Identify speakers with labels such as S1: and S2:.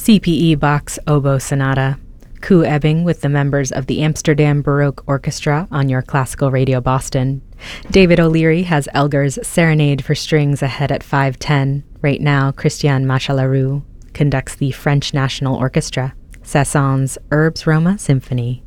S1: C.P.E. Bach's Oboe Sonata. Koos Ebbing with the members of the Amsterdam Baroque Orchestra on your Classical Radio Boston. David O'Leary has Elgar's Serenade for Strings ahead at 5:10. Right now, Christian Machalarou conducts the French National Orchestra, Saint-Saëns' Urbs Roma Symphony.